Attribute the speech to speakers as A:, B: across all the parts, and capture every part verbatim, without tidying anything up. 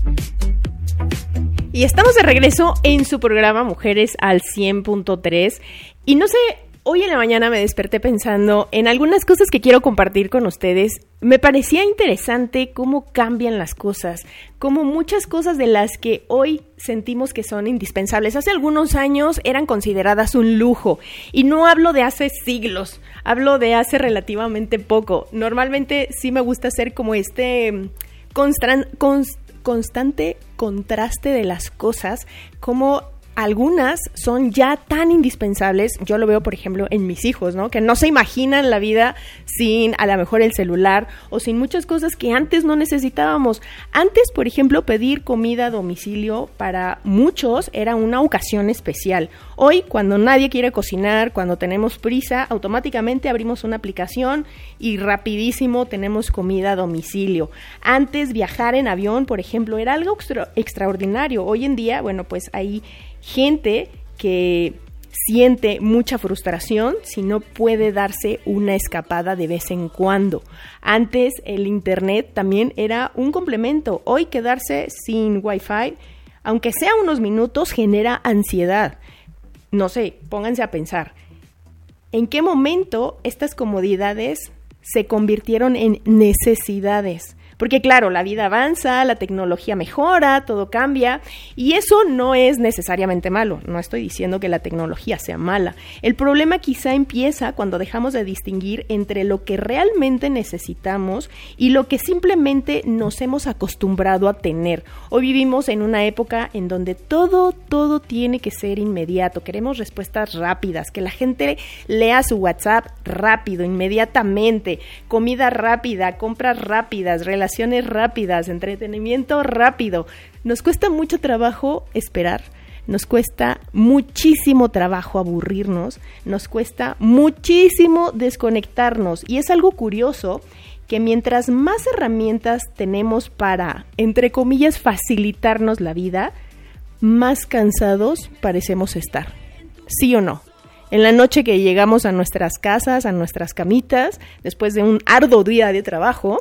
A: Y estamos de regreso en su programa Mujeres al cien punto tres. Y no sé, hoy en la mañana me desperté pensando en algunas cosas que quiero compartir con ustedes. Me parecía interesante cómo cambian las cosas, cómo muchas cosas de las que hoy sentimos que son indispensables, hace algunos años eran consideradas un lujo. Y no hablo de hace siglos, hablo de hace relativamente poco. Normalmente sí me gusta hacer como este constan- const- constante contraste de las cosas, como algunas son ya tan indispensables. Yo lo veo, por ejemplo, en mis hijos, ¿no? Que no se imaginan la vida sin, a lo mejor, el celular o sin muchas cosas que antes no necesitábamos. Antes, por ejemplo, pedir comida a domicilio para muchos era una ocasión especial. Hoy, cuando nadie quiere cocinar, cuando tenemos prisa, automáticamente abrimos una aplicación y rapidísimo tenemos comida a domicilio. Antes, viajar en avión, por ejemplo, era algo extra- extraordinario. Hoy en día, bueno, pues hay gente que siente mucha frustración si no puede darse una escapada de vez en cuando. Antes el internet también era un complemento. Hoy quedarse sin wifi, aunque sea unos minutos, genera ansiedad. No sé, pónganse a pensar. ¿En qué momento estas comodidades se convirtieron en necesidades? Porque claro, la vida avanza, la tecnología mejora, todo cambia y eso no es necesariamente malo. No estoy diciendo que la tecnología sea mala. El problema quizá empieza cuando dejamos de distinguir entre lo que realmente necesitamos y lo que simplemente nos hemos acostumbrado a tener. Hoy vivimos en una época en donde todo, todo tiene que ser inmediato. Queremos respuestas rápidas, que la gente lea su WhatsApp rápido, inmediatamente, comida rápida, compras rápidas, relaciones Relaciones rápidas, entretenimiento rápido. Nos cuesta mucho trabajo esperar, nos cuesta muchísimo trabajo aburrirnos, nos cuesta muchísimo desconectarnos. Y es algo curioso que mientras más herramientas tenemos para, entre comillas, facilitarnos la vida, más cansados parecemos estar. ¿Sí o no? En la noche que llegamos a nuestras casas, a nuestras camitas, después de un arduo día de trabajo,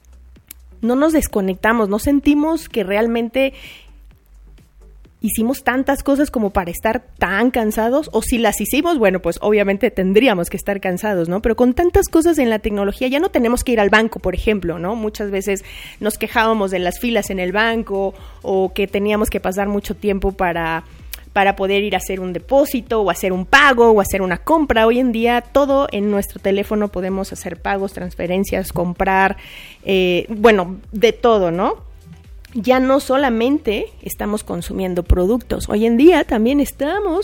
A: no nos desconectamos, no sentimos que realmente hicimos tantas cosas como para estar tan cansados, o si las hicimos, bueno, pues obviamente tendríamos que estar cansados, ¿no? Pero con tantas cosas en la tecnología ya no tenemos que ir al banco, por ejemplo, ¿no? Muchas veces nos quejábamos de las filas en el banco o que teníamos que pasar mucho tiempo para... para poder ir a hacer un depósito o hacer un pago o hacer una compra. Hoy en día todo en nuestro teléfono podemos hacer pagos, transferencias, comprar, eh, bueno, de todo, ¿no? Ya no solamente estamos consumiendo productos, hoy en día también estamos